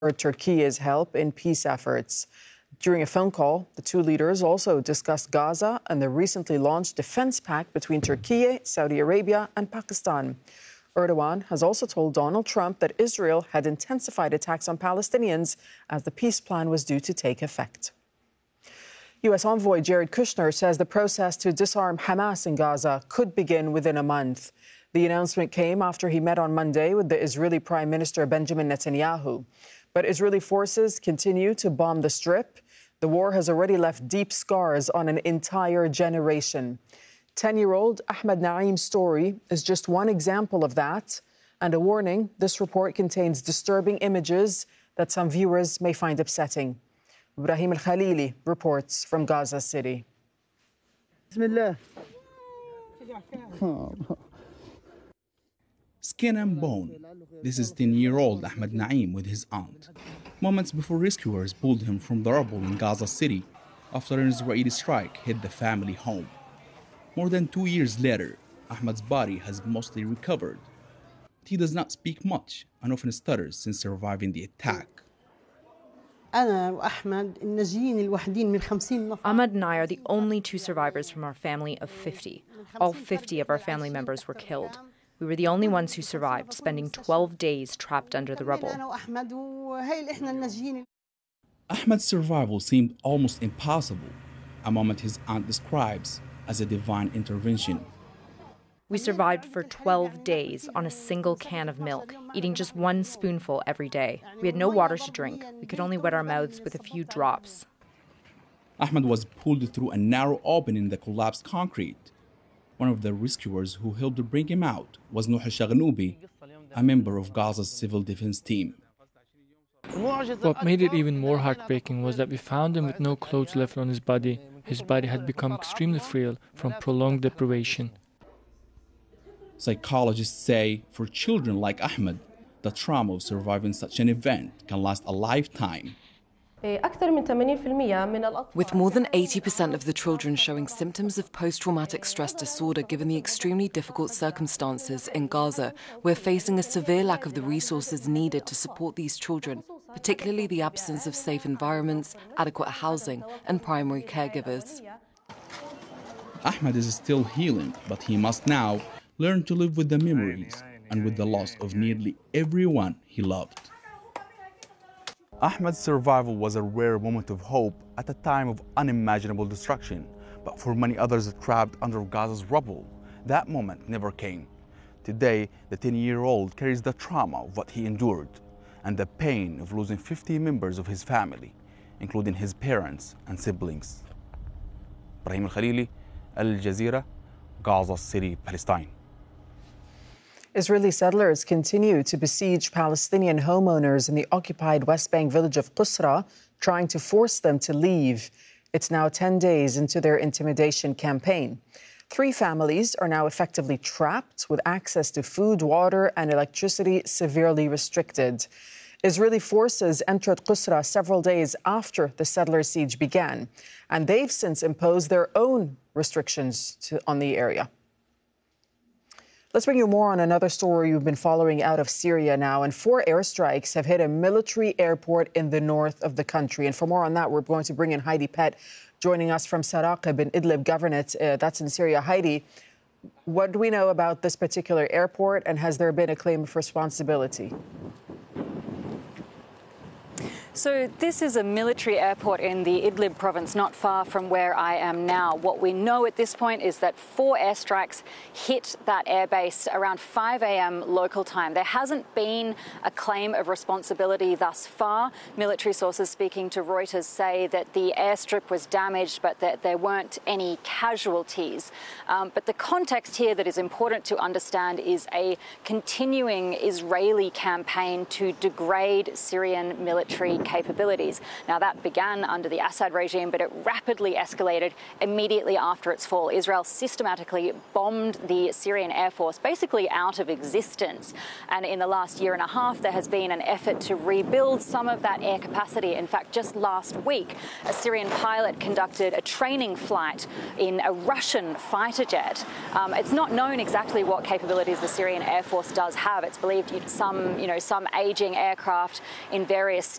for Turkey's help in peace efforts. During a phone call, the two leaders also discussed Gaza and the recently launched defense pact between Turkey, Saudi Arabia and Pakistan. Erdogan has also told Donald Trump that Israel had intensified attacks on Palestinians as the peace plan was due to take effect. U.S. envoy Jared Kushner says the process to disarm Hamas in Gaza could begin within a month. The announcement came after he met on Monday with the Israeli Prime Minister Benjamin Netanyahu. But Israeli forces continue to bomb the Strip. The war has already left deep scars on an entire generation. 10-year-old Ahmed Naeem's story is just one example of that. And a warning, this report contains disturbing images that some viewers may find upsetting. Ibrahim Al-Khalili reports from Gaza City. Bismillah. Skin and bone. This is 10-year-old Ahmed Naeem with his aunt. Moments before rescuers pulled him from the rubble in Gaza City after an Israeli strike hit the family home. More than 2 years later, Ahmed's body has mostly recovered. He does not speak much and often stutters since surviving the attack. Ahmed and I are the only two survivors from our family of 50. All 50 of our family members were killed. We were the only ones who survived, spending 12 days trapped under the rubble. Ahmed's survival seemed almost impossible, a moment his aunt describes as a divine intervention. We survived for 12 days on a single can of milk, eating just one spoonful every day. We had no water to drink. We could only wet our mouths with a few drops. Ahmed was pulled through a narrow opening in the collapsed concrete. One of the rescuers who helped to bring him out was Nuh Shagnoubi, a member of Gaza's civil defense team. What made it even more heartbreaking was that we found him with no clothes left on his body. His body had become extremely frail from prolonged deprivation. Psychologists say for children like Ahmed, the trauma of surviving such an event can last a lifetime. With more than 80% of the children showing symptoms of post-traumatic stress disorder given the extremely difficult circumstances in Gaza, we're facing a severe lack of the resources needed to support these children, particularly the absence of safe environments, adequate housing, and primary caregivers. Ahmed is still healing, but he must now learn to live with the memories and with the loss of nearly everyone he loved. Ahmed's survival was a rare moment of hope at a time of unimaginable destruction. But for many others trapped under Gaza's rubble, that moment never came. Today, the 10-year-old carries the trauma of what he endured and the pain of losing 50 members of his family, including his parents and siblings. Ibrahim Al-Khalili, Al Jazeera, Gaza City, Palestine. Israeli settlers continue to besiege Palestinian homeowners in the occupied West Bank village of Qusra, trying to force them to leave. It's now 10 days into their intimidation campaign. 3 families are now effectively trapped with access to food, water, and electricity severely restricted. Israeli forces entered Qusra several days after the settler siege began, and they've since imposed their own restrictions on the area. Let's bring you more on another story you've been following out of Syria now. And 4 airstrikes have hit a military airport in the north of the country. And for more on that, we're going to bring in Heidi Pett, joining us from Saraqib in Idlib Governorate. That's in Syria. Heidi, what do we know about this particular airport, and has there been a claim of responsibility? So this is a military airport in the Idlib province, not far from where I am now. What we know at this point is that 4 airstrikes hit that airbase around 5 a.m. local time. There hasn't been a claim of responsibility thus far. Military sources speaking to Reuters say that the airstrip was damaged, but that there weren't any casualties. But the context here that is important to understand is a continuing Israeli campaign to degrade Syrian military capabilities. Now, that began under the Assad regime, but it rapidly escalated immediately after its fall. Israel systematically bombed the Syrian Air Force basically out of existence. And in the last year and a half, there has been an effort to rebuild some of that air capacity. In fact, just last week, a Syrian pilot conducted a training flight in a Russian fighter jet. It's not known exactly what capabilities the Syrian Air Force does have. It's believed some aging aircraft in various